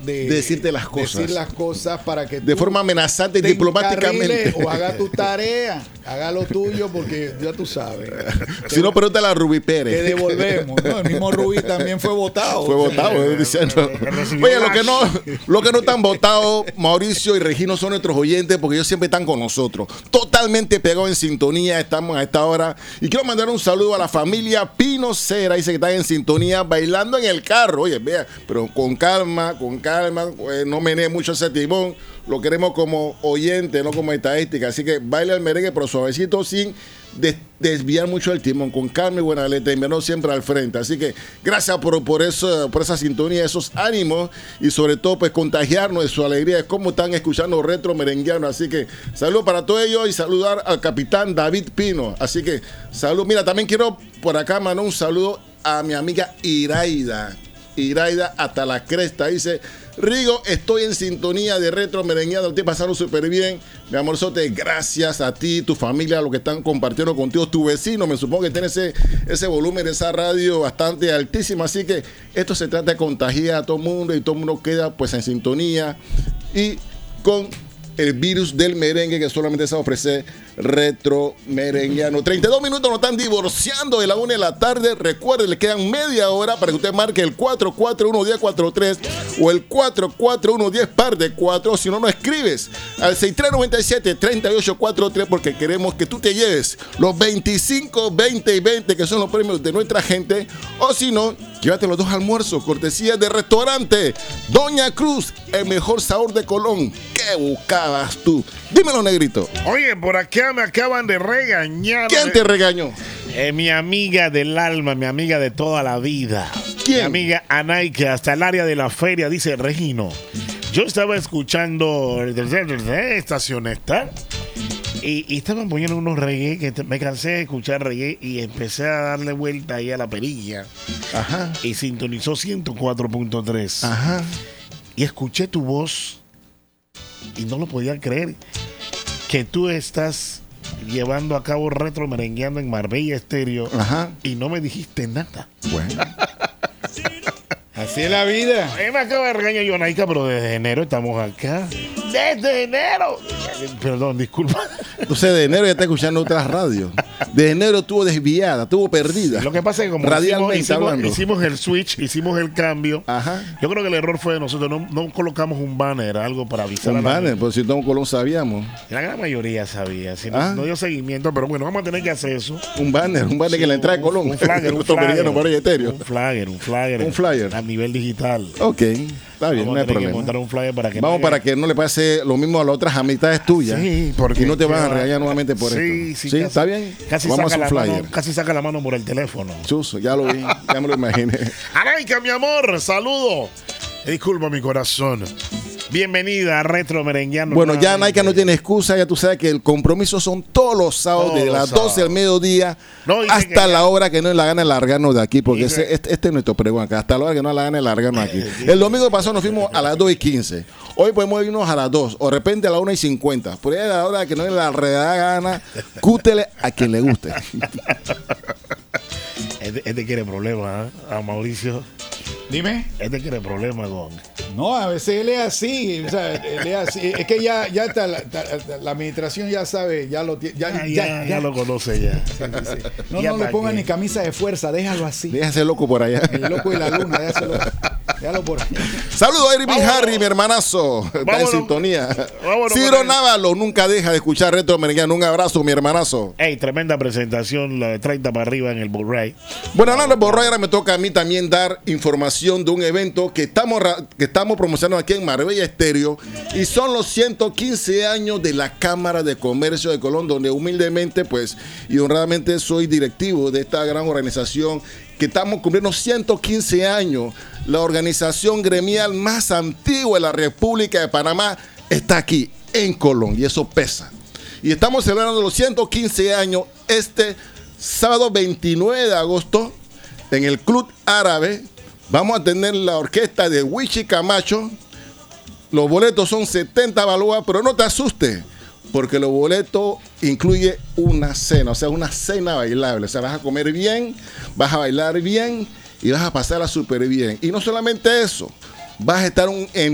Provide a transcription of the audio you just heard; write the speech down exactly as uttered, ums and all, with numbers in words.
de, de decirte las cosas. Decir las cosas para que de tú forma amenazante y diplomáticamente. O haga tu tarea, haga lo tuyo, porque ya tú sabes. Si no, pregúntale a Rubí Pérez. Te devolvemos. No, el mismo Rubí también fue votado. Fue votado, eh, diciendo. Oye, lo que no, lo que no están votados, Mauricio y Regino, son nuestros oyentes, porque ellos siempre están con nosotros. Totalmente pegados en sintonía, estamos a esta hora. Y quiero mandar un saludo a la familia Pino Cera, dice que están en sintonía, bailando en el carro. Oye, vea, pero con calma, con calma, pues, no menee mucho ese timón. Lo queremos como oyente, no como estadística. Así que baila el merengue, pero suavecito, sin des desviar mucho el timón, con calma y buena letra, y menos siempre al frente. Así que gracias por, por, eso, por esa sintonía, esos ánimos, y sobre todo pues contagiarnos de su alegría, de cómo están escuchando Retro Merengueano. Así que saludos para todos ellos y saludar al capitán David Pino. Así que salud. Mira, también quiero por acá mandar un saludo a mi amiga Iraida. Iraida hasta la cresta, dice: Rigo, estoy en sintonía de Retro Merengueado, te pasaron súper bien, mi amorzote, gracias a ti, tu familia, lo que están compartiendo contigo, tu vecino, me supongo que tiene ese, ese volumen de esa radio bastante altísimo, así que esto se trata de contagiar a todo el mundo y todo el mundo queda pues en sintonía y con el virus del merengue que solamente se ofrece Retro Merengueano. treinta y dos minutos nos están divorciando de la una de la tarde. Recuerden, le quedan media hora para que usted marque el cuatro cuatro uno, uno cero cuatro tres o el cuatro cuatro uno, uno cero par de cuatro. Si no, no escribes al seis tres nueve siete, tres ocho cuatro tres, porque queremos que tú te lleves los veinticinco, veinte y veinte que son los premios de nuestra gente. O si no, llévate los dos almuerzos, cortesía de restaurante Doña Cruz, el mejor sabor de Colón. ¿Qué buscabas tú? Dímelo, negrito. Oye, por acá me acaban de regañar. ¿Quién te regañó? Eh, mi amiga del alma, mi amiga de toda la vida. ¿Quién? Mi amiga Anaika, hasta el área de la feria, dice: Regino, yo estaba escuchando estación esta y, y estaban poniendo unos reggae que te, me cansé de escuchar reggae y empecé a darle vuelta ahí a la perilla. Ajá. Y sintonizó ciento cuatro punto tres. Ajá. Y escuché tu voz y no lo podía creer, que tú estás llevando a cabo Retro Merengueando en Marbella Estéreo. Ajá. Y no me dijiste nada. Bueno. Así es la vida. A mí me acaba de regañar Yonaika, pero desde enero estamos acá. ¡Desde enero! Perdón, disculpa. Entonces de enero ya está escuchando otras radios. De enero estuvo desviada, estuvo perdida. Lo que pasa es que como radialmente hicimos, hablando. hicimos, hicimos el switch, hicimos el cambio. Ajá. Yo creo que el error fue de nosotros. No, no colocamos un banner, algo para avisar Un a la banner, gente. pues si todo un Colón sabíamos. La gran mayoría sabía. Si no, Ah. no dio seguimiento, pero bueno, vamos a tener que hacer eso. Un banner, un banner que le entra de Colón. Un flagger, un Retro Merengueano, Marbella Estéreo. flagger, un flagger, un flagger. Un flyer. A nivel digital. Ok, está bien, Vamos no hay a tener que problema. montar un flyer para que Vamos no para haya- que no le pase lo mismo a las otras amistades tuyas. Sí, porque y no te van a ya- regañar nuevamente por sí, esto. Sí, Sí, casi- ¿está bien? Casi Vamos saca, a la su flyer. mano, casi saca la mano por el teléfono. Chuso, ya lo vi, ya me lo imaginé. Anaika, mi amor, saludo. Disculpa mi corazón. Bienvenida a Retro Merengueano. Bueno, ya nuevamente. Naika no tiene excusa, ya tú sabes que el compromiso son todos los sábados, Todos de los las doce sábados. del mediodía No, dice hasta que ya- la hora que no es la gana de largarnos de aquí, porque Dice- ese- este, este es nuestro pregón acá, hasta la hora que no es la gana de largarnos aquí. El domingo pasado nos fuimos a las dos y quince, hoy podemos irnos a las dos, o de repente a la una y cincuenta, por ahí a la hora que no es la redada gana, cútele a quien le guste. Este, este quiere problemas, ¿eh? A Mauricio. Dime. Este quiere problemas con. No, a veces él es así, o sea, él es así. Es que ya, ya está, la, ta- la administración ya sabe, ya lo tiene. Ya, Ah, ya, ya, ya. ya lo conoce ya. No, Ya no le pa' pongan qué. ni camisa de fuerza, déjalo así. Déjase loco por allá. El loco y la luna, déjalo, déjalo por ahí. Saludos a Irving Vámonos. Harry, mi hermanazo. Está en Vámonos. sintonía. Vámonos Ciro con él. Návalo nunca deja de escuchar Retro Merengueano. Un abrazo, mi hermanazo. Ey, tremenda presentación, la de treinta para arriba en el Blu-ray. Bueno, hablando de Borray, ahora me toca a mí también dar información de un evento que estamos, ra- que estamos promocionando aquí en Marbella Estéreo, y son los ciento quince años de la Cámara de Comercio de Colón, donde humildemente pues y honradamente soy directivo de esta gran organización que estamos cumpliendo ciento quince años. La organización gremial más antigua de la República de Panamá está aquí en Colón, y eso pesa. Y estamos celebrando los ciento quince años este sábado veintinueve de agosto en el Club Árabe. Vamos a tener la orquesta de Wichi Camacho. Los boletos son setenta balboas, pero no te asustes, porque los boletos incluye una cena, o sea, una cena bailable. O sea, vas a comer bien, vas a bailar bien y vas a pasarla súper bien. Y no solamente eso, vas a estar un, en